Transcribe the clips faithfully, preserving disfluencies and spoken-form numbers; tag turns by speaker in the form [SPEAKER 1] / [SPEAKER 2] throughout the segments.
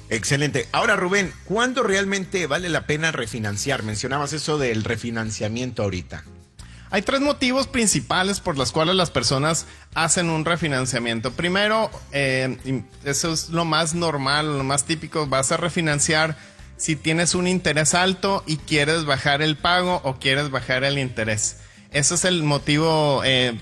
[SPEAKER 1] Excelente. Ahora, Rubén, ¿cuándo realmente vale la pena refinanciar? Mencionabas eso del refinanciamiento ahorita.
[SPEAKER 2] Hay tres motivos principales por los cuales las personas hacen un refinanciamiento. Primero, eh, eso es lo más normal, lo más típico, vas a refinanciar si tienes un interés alto y quieres bajar el pago o quieres bajar el interés. Ese es el motivo, eh,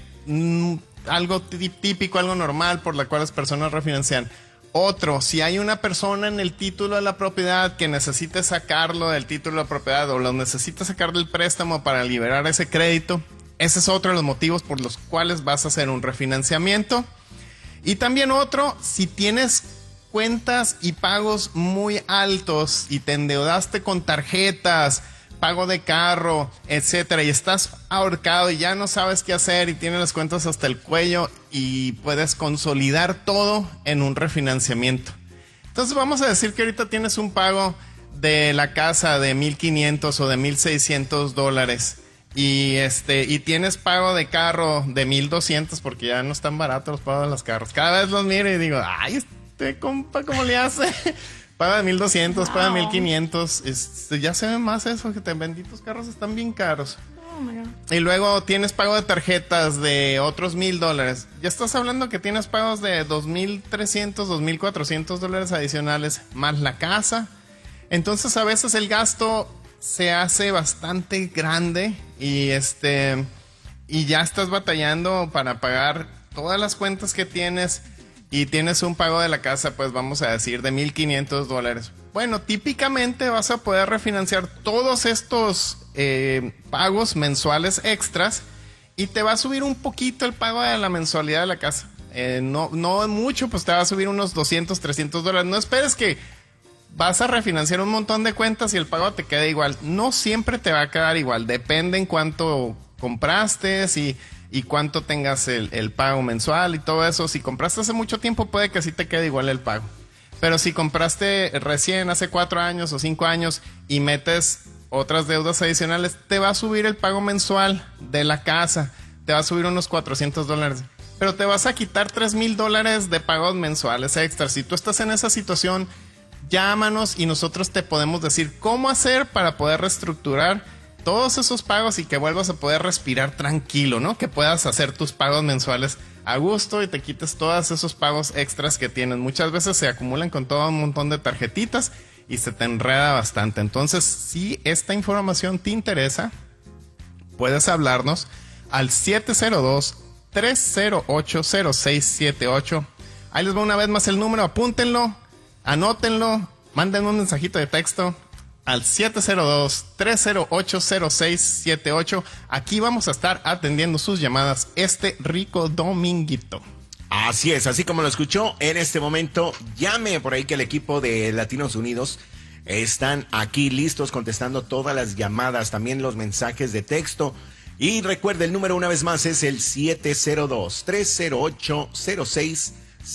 [SPEAKER 2] algo típico, algo normal por la cual las personas refinancian. Otro, si hay una persona en el título de la propiedad que necesite sacarlo del título de la propiedad o lo necesita sacar del préstamo para liberar ese crédito, ese es otro de los motivos por los cuales vas a hacer un refinanciamiento. Y también otro, si tienes cuentas y pagos muy altos y te endeudaste con tarjetas, pago de carro, etcétera, y estás ahorcado y ya no sabes qué hacer y tienes las cuentas hasta el cuello y puedes consolidar todo en un refinanciamiento. Entonces vamos a decir que ahorita tienes un pago de la casa de mil quinientos o de mil seiscientos dólares y este y tienes pago de carro de mil doscientos porque ya no están baratos los pagos de los carros. Cada vez los miro y digo, ay, este compa, ¿cómo le hace? Paga de mil doscientos, wow. Paga de mil quinientos. Este, ya se ve más eso, que te benditos carros están bien caros. Oh my God. Y luego tienes pago de tarjetas de otros mil dólares. Ya estás hablando que tienes pagos de dos mil trescientos, dos mil cuatrocientos dólares adicionales más la casa. Entonces a veces el gasto se hace bastante grande y este y ya estás batallando para pagar todas las cuentas que tienes. Y tienes un pago de la casa, pues vamos a decir, de mil quinientos dólares. Bueno, típicamente vas a poder refinanciar todos estos eh, pagos mensuales extras y te va a subir un poquito el pago de la mensualidad de la casa. Eh, no, no mucho, pues te va a subir unos doscientos, trescientos dólares. No esperes que vas a refinanciar un montón de cuentas y el pago te quede igual. No siempre te va a quedar igual. Depende en cuánto compraste, si... y cuánto tengas el, el pago mensual y todo eso. Si compraste hace mucho tiempo, puede que sí te quede igual el pago. Pero si compraste recién, hace cuatro años o cinco años, y metes otras deudas adicionales, te va a subir el pago mensual de la casa. Te va a subir unos cuatrocientos dólares. Pero te vas a quitar tres mil dólares de pagos mensuales extras. Si tú estás en esa situación, llámanos y nosotros te podemos decir cómo hacer para poder reestructurar todos esos pagos y que vuelvas a poder respirar tranquilo, ¿no? Que puedas hacer tus pagos mensuales a gusto y te quites todos esos pagos extras que tienes. Muchas veces se acumulan con todo un montón de tarjetitas y se te enreda bastante. Entonces, si esta información te interesa, puedes hablarnos al siete cero dos, tres cero ocho, cero seis siete ocho. Ahí les va una vez más el número, apúntenlo, anótenlo, manden un mensajito de texto al siete cero dos, tres cero ocho, cero seis siete ocho. Aquí vamos a estar atendiendo sus llamadas este rico dominguito.
[SPEAKER 1] Así es, así como lo escuchó, en este momento llame por ahí que el equipo de Latinos Unidos están aquí listos contestando todas las llamadas, también los mensajes de texto. Y recuerde, el número una vez más es el siete cero dos, tres cero ocho, cero seis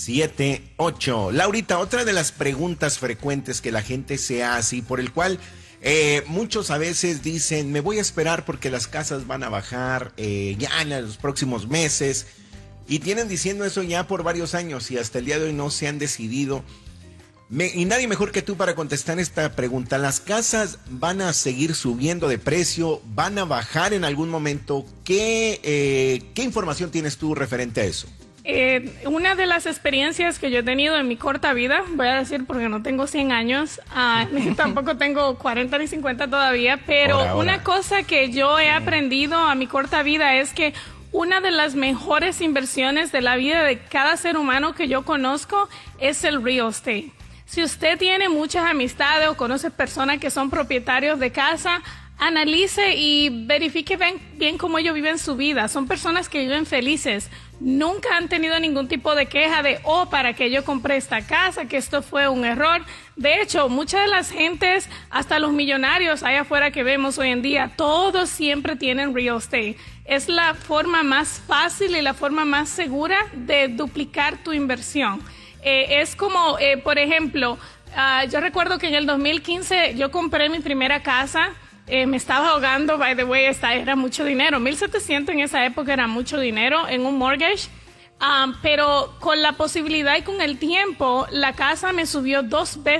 [SPEAKER 1] siete ocho. Laurita, otra de las preguntas frecuentes que la gente se hace y por el cual eh, muchos a veces dicen, me voy a esperar porque las casas van a bajar eh, ya en los próximos meses, y tienen diciendo eso ya por varios años y hasta el día de hoy no se han decidido. Me, y nadie mejor que tú para contestar esta pregunta. ¿Las casas van a seguir subiendo de precio? ¿Van a bajar en algún momento? ¿Qué, eh, qué información tienes tú referente a eso?
[SPEAKER 3] Eh, una de las experiencias que yo he tenido en mi corta vida, voy a decir porque no tengo cien años, uh, tampoco tengo cuarenta ni cincuenta todavía, pero ahora, ahora. Una cosa que yo he aprendido a mi corta vida es que una de las mejores inversiones de la vida de cada ser humano que yo conozco es el real estate. Si usted tiene muchas amistades o conoce personas que son propietarios de casa, analice y verifique bien, bien cómo ellos viven su vida. Son personas que viven felices. Nunca han tenido ningún tipo de queja de, oh, para que yo compré esta casa, que esto fue un error. De hecho, muchas de las gentes, hasta los millonarios allá afuera que vemos hoy en día, todos siempre tienen real estate. Es la forma más fácil y la forma más segura de duplicar tu inversión. Eh, es como, eh, por ejemplo, uh, yo recuerdo que en el dos mil quince yo compré mi primera casa. Eh, me estaba ahogando, by the way, esta era mucho dinero. mil setecientos en esa época era mucho dinero en un mortgage. Um, pero con la posibilidad y con el tiempo, la casa me subió dos veces